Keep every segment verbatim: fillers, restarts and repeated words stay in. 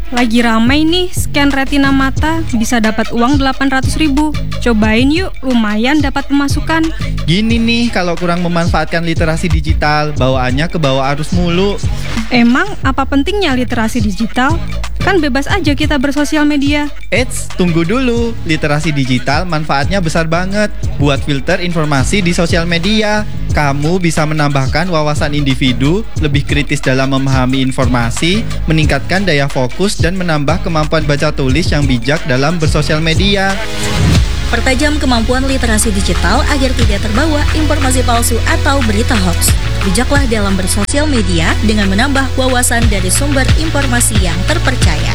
lagi ramai nih scan retina mata, bisa dapat uang delapan ratus ribu. Cobain yuk, lumayan dapat pemasukan. Gini nih, kalau kurang memanfaatkan literasi digital, bawaannya ke bawah arus mulu. Emang apa pentingnya literasi digital? Kan bebas aja kita bersosial media. Eits, tunggu dulu. Literasi digital manfaatnya besar banget. Buat filter informasi di sosial media. Kamu bisa menambahkan wawasan individu, lebih kritis dalam memahami informasi, meningkatkan daya fokus, dan menambah kemampuan baca tulis yang bijak dalam bersosial media. Pertajam kemampuan literasi digital agar tidak terbawa informasi palsu atau berita hoax. Bijaklah dalam bersosial media dengan menambah wawasan dari sumber informasi yang terpercaya.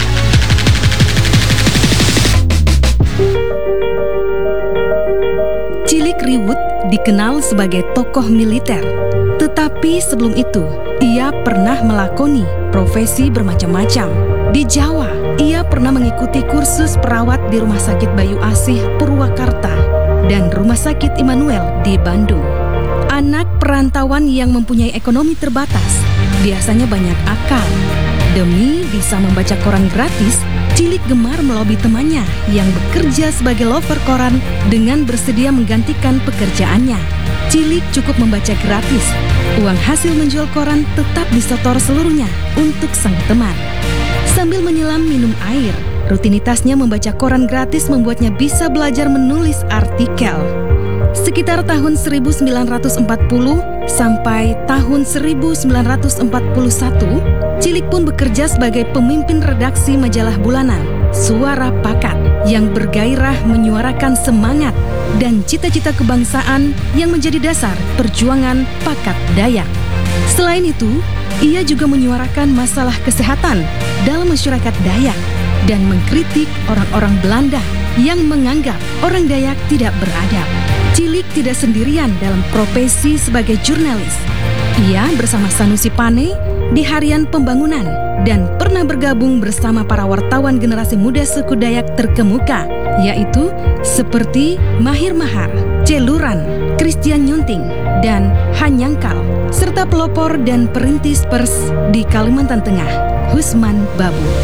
Cilik Riwut dikenal sebagai tokoh militer. Tetapi sebelum itu, ia pernah melakoni profesi bermacam-macam. Di Jawa, ia pernah mengikuti kursus perawat di Rumah Sakit Bayu Asih Purwakarta dan Rumah Sakit Immanuel di Bandung. Anak perantauan yang mempunyai ekonomi terbatas biasanya banyak akal. Demi bisa membaca koran gratis, Cilik gemar melobi temannya yang bekerja sebagai lover koran dengan bersedia menggantikan pekerjaannya. Cilik cukup membaca gratis. Uang hasil menjual koran tetap disetor seluruhnya untuk sang teman. Sambil menyelam minum air, rutinitasnya membaca koran gratis membuatnya bisa belajar menulis artikel. Sekitar tahun seribu sembilan ratus empat puluh sampai tahun seribu sembilan ratus empat puluh satu, Cilik pun bekerja sebagai pemimpin redaksi majalah bulanan Suara Pakat yang bergairah menyuarakan semangat dan cita-cita kebangsaan yang menjadi dasar perjuangan Pakat Dayak. Selain itu, ia juga menyuarakan masalah kesehatan dalam masyarakat Dayak dan mengkritik orang-orang Belanda yang menganggap orang Dayak tidak beradab. Cilik tidak sendirian dalam profesi sebagai jurnalis. Ia bersama Sanusi Pane di Harian Pembangunan dan pernah bergabung bersama para wartawan generasi muda suku Dayak terkemuka, yaitu seperti Mahir Mahar, Celuran, Christian Nyunting, dan Hanyangkal, serta pelopor dan perintis pers di Kalimantan Tengah, Husman Babu.